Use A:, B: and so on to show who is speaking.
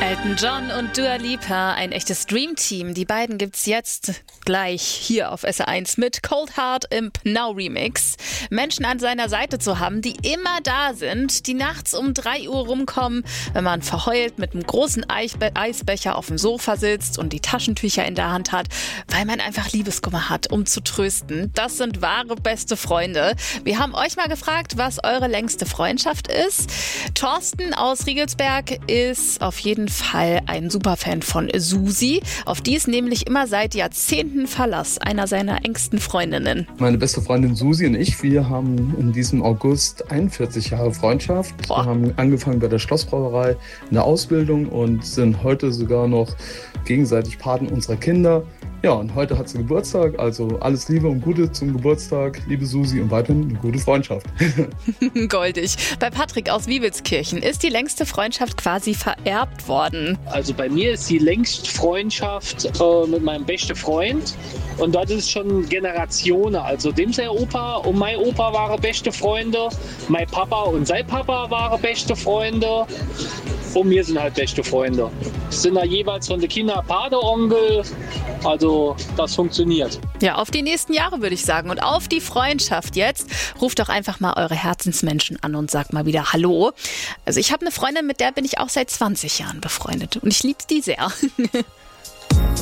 A: Elton John und Dua Lipa, ein echtes Dreamteam. Die beiden gibt's jetzt gleich hier auf SR1 mit Cold Heart im Now Remix. Menschen an seiner Seite zu haben, die immer da sind, die nachts um 3 Uhr rumkommen, wenn man verheult mit einem großen Eisbecher auf dem Sofa sitzt und die Taschentücher in der Hand hat, weil man einfach Liebeskummer hat, um zu trösten. Das sind wahre beste Freunde. Wir haben euch mal gefragt, was eure längste Freundschaft ist. Thorsten aus Riegelsberg ist auf jeden Fall ein Superfan von Susi. Auf die ist nämlich immer seit Jahrzehnten Verlass, einer seiner engsten Freundinnen.
B: Meine beste Freundin Susi und ich, wir haben in diesem August 41 Jahre Freundschaft.
A: Boah.
B: Wir haben angefangen bei der Schlossbrauerei in der Ausbildung und sind heute sogar noch gegenseitig Paten unserer Kinder. Ja, und heute hat sie Geburtstag, also alles Liebe und Gute zum Geburtstag, liebe Susi, und weiterhin eine gute Freundschaft.
A: Goldig. Bei Patrick aus Wiebelskirchen ist die längste Freundschaft quasi vererbt worden.
C: Also bei mir ist die längste Freundschaft mit meinem besten Freund. Und das ist schon Generationen. Also dem sein Opa und mein Opa waren beste Freunde. Mein Papa und sein Papa waren beste Freunde. Und wir sind halt beste Freunde. Sind da jeweils von den Kindern Patenonkel. Also das funktioniert.
A: Ja, auf die nächsten Jahre würde ich sagen und auf die Freundschaft jetzt. Ruft doch einfach mal eure Herzensmenschen an und sagt mal wieder Hallo. Also ich habe eine Freundin, mit der bin ich auch seit 20 Jahren befreundet und ich liebe die sehr.